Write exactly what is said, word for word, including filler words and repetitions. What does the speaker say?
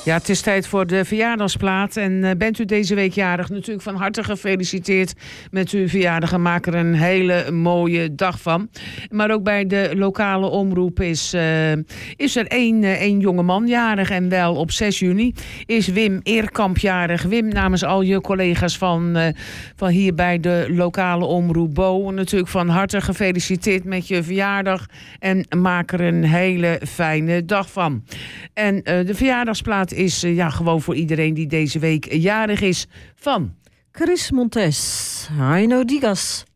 Ja, het is tijd voor de verjaardagsplaat. En uh, bent u deze week jarig, natuurlijk van harte gefeliciteerd met uw verjaardag. En maak er een hele mooie dag van. Maar ook bij de lokale omroep is, uh, is er één, uh, één jongeman jarig. En wel op zes juni is Wim Eerkamp jarig. Wim, namens al je collega's van, uh, van hier bij de lokale omroep Bo, natuurlijk van harte gefeliciteerd met je verjaardag. En maak er een hele fijne dag van. En uh, de verjaardagsplaat is uh, ja, gewoon voor iedereen die deze week jarig is van Chris Montes, Heino Digas,